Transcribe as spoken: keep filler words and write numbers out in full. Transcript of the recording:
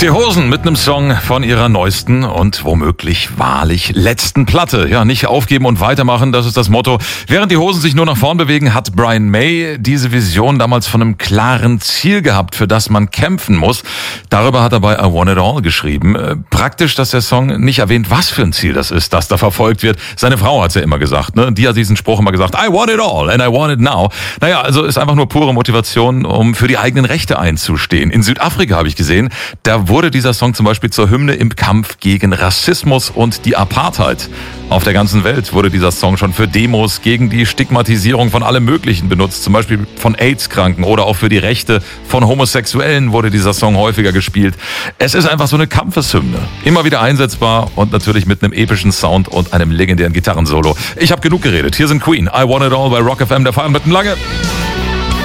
Die Hosen mit einem Song von ihrer neuesten und womöglich wahrlich letzten Platte. Ja, nicht aufgeben und weitermachen, das ist das Motto. Während die Hosen sich nur nach vorn bewegen, hat Brian May diese Vision damals von einem klaren Ziel gehabt, für das man kämpfen muss. Darüber hat er bei I Want It All geschrieben. Praktisch, dass der Song nicht erwähnt, was für ein Ziel das ist, das da verfolgt wird. Seine Frau hat's ja immer gesagt, ne? Die hat diesen Spruch immer gesagt, I want it all and I want it now. Naja, also ist einfach nur pure Motivation, um für die eigenen Rechte einzustehen. In Südafrika habe ich gesehen, da wurde dieser Song zum Beispiel zur Hymne im Kampf gegen Rassismus und die Apartheid. Auf der ganzen Welt wurde dieser Song schon für Demos gegen die Stigmatisierung von allem Möglichen benutzt, zum Beispiel von AIDS-Kranken oder auch für die Rechte von Homosexuellen wurde dieser Song häufiger gespielt. Es ist einfach so eine Kampfeshymne, immer wieder einsetzbar und natürlich mit einem epischen Sound und einem legendären Gitarrensolo. Ich habe genug geredet, hier sind Queen, I Want It All bei Rock F M, der Feierabend mit dem Lange.